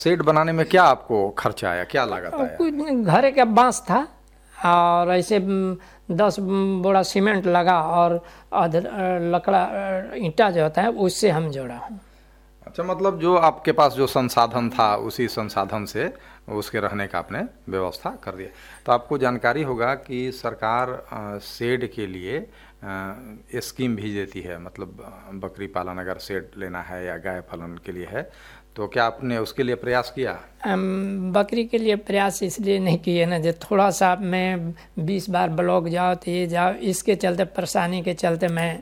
Set बनाने में क्या आपको खर्चा आया, क्या लागत आया? कुछ घर का बांस था और ऐसे 10 बोरा सीमेंट लगा और लकड़ा ईंटा जो होता है उससे हम जोड़ा हूँ। अच्छा, मतलब जो आपके पास जो संसाधन था उसी संसाधन से उसके रहने का आपने व्यवस्था कर दिया। तो आपको जानकारी होगा कि सरकार शेड के लिए स्कीम भी देती है, मतलब बकरी पालन अगर शेड लेना है या गाय पालन के लिए है, तो क्या आपने उसके लिए प्रयास किया? बकरी के लिए प्रयास इसलिए नहीं किए ना, जो थोड़ा सा मैं 20 बार ब्लॉक जाओ तो ये जाओ, इसके चलते परेशानी के चलते मैं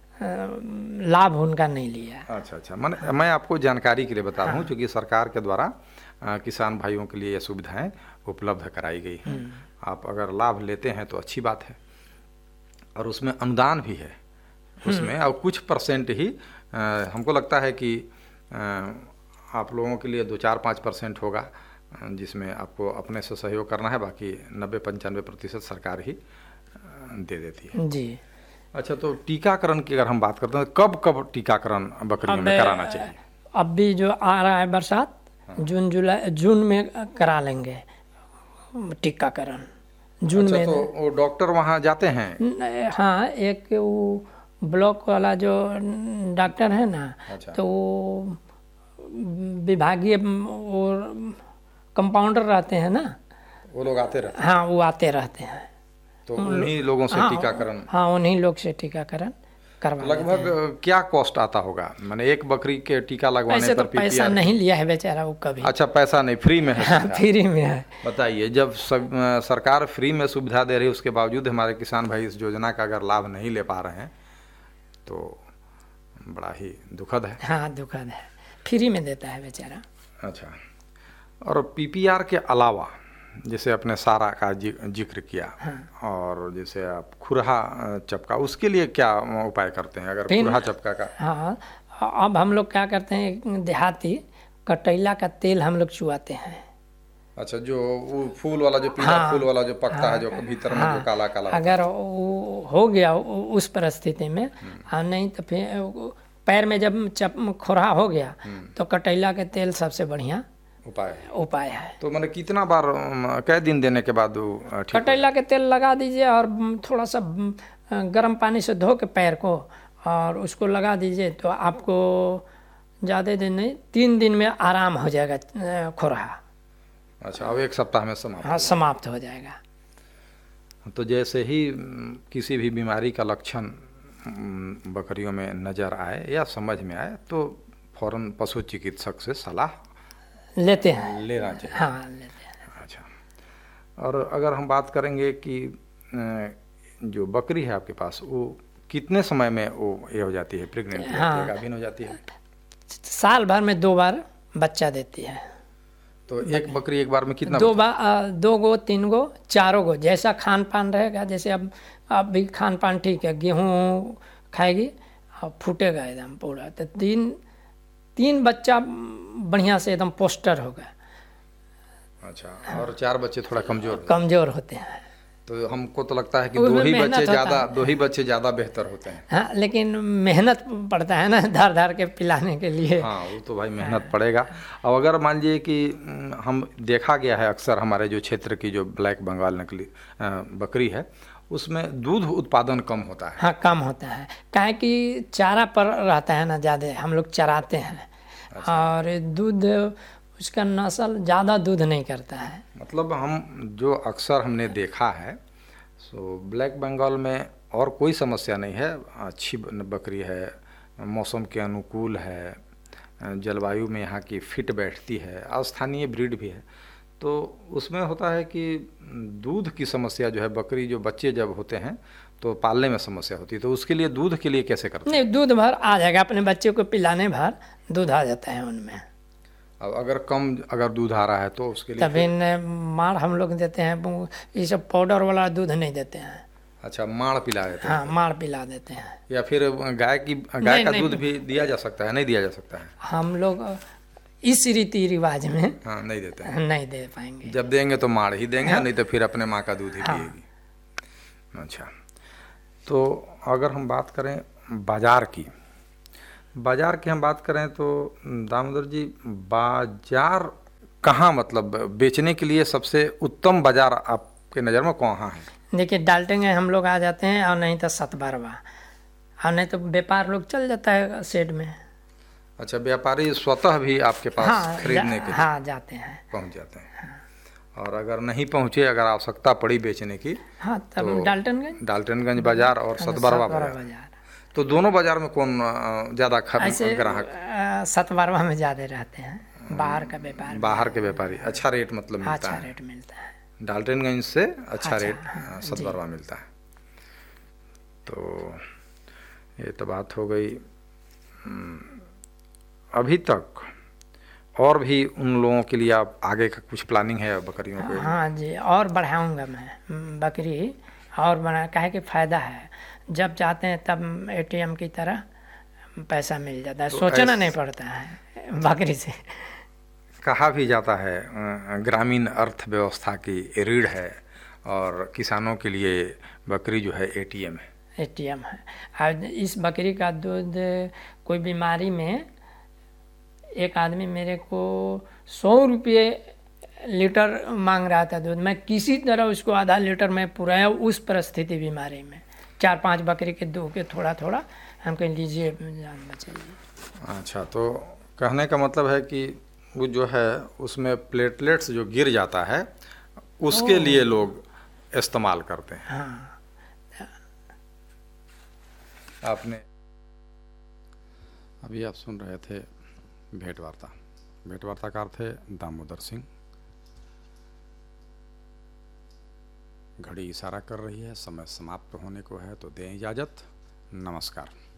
लाभ उनका नहीं लिया। अच्छा, मैं आपको जानकारी के लिए बता रहा हूँ, क्योंकि सरकार के द्वारा किसान भाइयों के लिए ये सुविधाएं उपलब्ध कराई गई हैं। आप अगर लाभ लेते हैं तो अच्छी बात है, और उसमें अनुदान भी है उसमें, और कुछ परसेंट ही हमको लगता है कि आप लोगों के लिए 2-4-5% होगा जिसमें आपको अपने से सहयोग करना है, बाकी 90-95% सरकार ही दे देती है जी। अच्छा, तो टीकाकरण की अगर हम बात करते हैं, कब कब टीकाकरण बकरियों में कराना चाहिए? अब भी जो आ रहा है बरसात, जून में करा लेंगे टीकाकरण जून अच्छा, में। तो वो डॉक्टर वहाँ जाते हैं? हाँ, एक वो ब्लॉक वाला जो डॉक्टर है ना, अच्छा। तो वो विभागीय और कंपाउंडर रहते हैं ना, वो लोग आते रहते हैं? हाँ, वो आते रहते हैं। तो उन्हीं लोगों से टीकाकरण? हाँ, उन्हीं लोग से टीकाकरण करवा लेते हैं। लगभग क्या कॉस्ट आता होगा, माने एक बकरी के टीका लगवाने ऐसे पर? तो पैसा नहीं लिया है बेचारा वो कभी। अच्छा, पैसा नहीं, फ्री में है? हाँ, फ्री में है। बताइए, जब सरकार फ्री में सुविधा दे रही है, उसके बावजूद हमारे किसान भाई इस योजना का अगर लाभ नहीं ले पा रहे हैं तो बड़ा ही दुखद है। हाँ, दुखद है, फ्री में देता है बेचारा। अच्छा, और पीपीआर के अलावा जैसे आपने सारा का जिक्र किया, हाँ, और जैसे आप खुरहा चपका, उसके लिए क्या उपाय करते हैं अगर खुरहा चपका का? हाँ, अब हम लोग क्या करते हैं, देहाती कटैला का तेल हम लोग चुआते हैं। अच्छा, जो वो फूल वाला, जो पीला फूल वाला जो पकता है, जो भीतर में जो काला काला, अगर वो हो गया उस परिस्थिति में, और नहीं तो फिर पैर में जब खुरहा हो गया तो कटैला के तेल सबसे बढ़िया उपाय है। तो मैंने कितना बार, कै दिन देने के बाद कटैला के तेल लगा दीजिए और थोड़ा सा गर्म पानी से धो के पैर को और उसको लगा दीजिए, तो आपको ज़्यादा दिन नहीं, 3 दिन में आराम हो जाएगा खुरहा। अच्छा, अब 1 सप्ताह में समाप्त? हाँ, समाप्त हो जाएगा। तो जैसे ही किसी भी बीमारी का लक्षण बकरियों में नज़र आए या समझ में आए तो फौरन पशु चिकित्सक से सलाह लेते हैं, लेना चाहिए। हाँ, लेते हैं। अच्छा, और अगर हम बात करेंगे कि जो बकरी है आपके पास, वो कितने समय में वो ये हो जाती है, प्रेग्नेंट हो जाती है, गाभिन हो जाती है? साल भर में 2 बार बच्चा देती है। तो एक बकरी एक बार में कितना? 2 बार, 2 गो, 3 गो, 4 गो, जैसा खान पान रहेगा। जैसे अब भी खान पान ठीक है, गेहूँ खाएगी और फूटेगा एकदम पूरा, तो 3 बच्चा बढ़िया से एकदम पोस्टर होगा। अच्छा, और 4 बच्चे थोड़ा कमजोर होते हैं। तो हमको तो लगता है कि 2 ही बच्चे ज़्यादा बेहतर होते हैं। हाँ, लेकिन मेहनत पड़ता है ना, धार के पिलाने के लिए। हाँ, वो तो भाई मेहनत पड़ेगा। अब अगर मान लीजिए कि हम देखा गया है अक्सर हमारे जो क्षेत्र की जो ब्लैक बंगाल नकली बकरी है, उसमें दूध उत्पादन कम होता है। हाँ, कम होता है, काहे कि चारा पर रहता है ना ज़्यादा, हम लोग चराते हैं। अच्छा। और दूध उसका नस्ल ज़्यादा दूध नहीं करता है। मतलब हम जो अक्सर हमने देखा है, सो ब्लैक बंगाल में और कोई समस्या नहीं है, अच्छी बकरी है, मौसम के अनुकूल है, जलवायु में यहाँ की फिट बैठती है, स्थानीय ब्रीड भी है। तो उसमें होता है कि दूध की समस्या जो है, बकरी जो बच्चे जब होते हैं तो पालने में समस्या होती है, तो उसके लिए दूध के लिए कैसे करते हैं? नहीं, दूध भर आ जाएगा, अपने बच्चे को पिलाने भर दूध आ जाता है उनमें। अब अगर दूध आ रहा है तो उसके लिए तभी माड़ हम लोग देते हैं, ये सब पाउडर वाला दूध नहीं देते हैं। अच्छा, माड़ पिला देते हैं? हाँ, माड़ पिला देते हैं। या फिर गाय का दूध भी दिया जा सकता है? नहीं दिया जा सकता है, हम लोग इस रीति रिवाज में हाँ नहीं देते हैं, नहीं दे पाएंगे। जब देंगे तो माड़ ही देंगे, हाँ? नहीं तो फिर अपने माँ का दूध ही पिएगी। अच्छा, तो अगर हम बात करें बाजार की हम बात करें तो दामोदर जी, बाजार कहाँ मतलब बेचने के लिए सबसे उत्तम बाजार आपके नज़र में कहाँ है? देखिए डाल्टनगंज हम लोग आ जाते हैं, और नहीं तो सतबरवा, और नहीं तो व्यापार लोग चल जाता है शेड में। अच्छा, व्यापारी स्वतः भी आपके पास हाँ खरीदने के लिए हाँ जाते हैं। पहुंच जाते हैं। और अगर नहीं पहुंचे, अगर आवश्यकता पड़ी बेचने की, हाँ तब तो डाल्टनगंज बाजार और सतबरवा बाजार, तो दोनों बाजार में कौन ज़्यादा ऐसे ग्राहक? सतबरवा में ज़्यादा रहते हैं, बाहर का व्यापार। बाहर के व्यापारी अच्छा रेट मतलब मिलता अच्छा है, रेट मिलता है। डाल्टनगंज से अच्छा रेट हाँ, सतबरवा मिलता है। तो ये तो बात हो गई। अभी तक और भी उन लोगों के लिए आप आगे का कुछ प्लानिंग है बकरियों के? हाँ जी, और बढ़ाऊंगा मैं बकरी, और बना काहे कि फ़ायदा है। जब चाहते हैं तब एटीएम की तरह पैसा मिल जाता है, सोचना नहीं पड़ता है बकरी से। कहा भी जाता है ग्रामीण अर्थव्यवस्था की रीढ़ है, और किसानों के लिए बकरी जो है एटीएम है। एटीएम है। और इस बकरी का दूध, कोई बीमारी में एक आदमी मेरे को 100 रुपये लीटर मांग रहा था दूध, मैं किसी तरह उसको आधा लीटर में पुराया, उस परिस्थिति बीमारी में 4-5 बकरी के दूध के थोड़ा थोड़ा हम कह लीजिए जान बचाइए। अच्छा, तो कहने का मतलब है कि वो जो है उसमें प्लेटलेट्स जो गिर जाता है उसके लिए लोग इस्तेमाल करते हैं। हाँ। आपने अभी आप सुन रहे थे भेंटवार्ता। भेंटवार्ताकार थे दामोदर सिंह। घड़ी इशारा कर रही है, समय समाप्त होने को है, तो दें इजाज़त। नमस्कार।